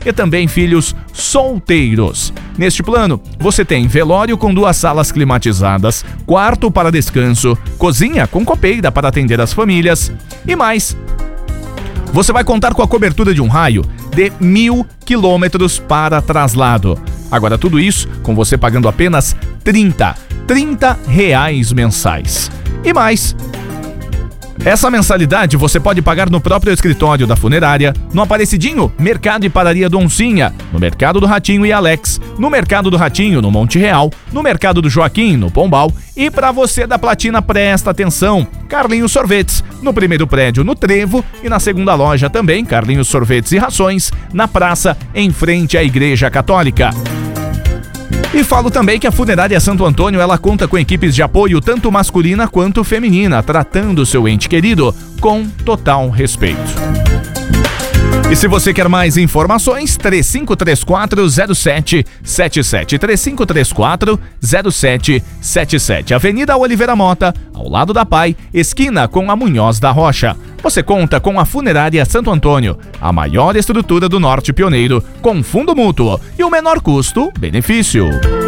e também filhos solteiros. Neste plano, você tem velório com 2 salas climatizadas, quarto para descanso, cozinha com copeira para atender as famílias e mais. Você vai contar com a cobertura de um raio de 1.000 quilômetros para traslado. Agora tudo isso com você pagando apenas R$ 30 mensais. E mais, essa mensalidade você pode pagar no próprio escritório da funerária, no Aparecidinho, Mercado e Padaria do Oncinha, no Mercado do Ratinho e Alex, no Mercado do Ratinho, no Monte Real, no Mercado do Joaquim, no Pombal, e para você da Platina, presta atenção, Carlinhos Sorvetes, no primeiro prédio, no Trevo, e na segunda loja também, Carlinhos Sorvetes e Rações, na praça, em frente à Igreja Católica. E falo também que a Funerária Santo Antônio, ela conta com equipes de apoio tanto masculina quanto feminina, tratando seu ente querido com total respeito. E se você quer mais informações, 3534-0777, 3534-0777, Avenida Oliveira Mota, ao lado da Pai, esquina com a Munhoz da Rocha. Você conta com a Funerária Santo Antônio, a maior estrutura do Norte Pioneiro, com fundo mútuo e o menor custo-benefício.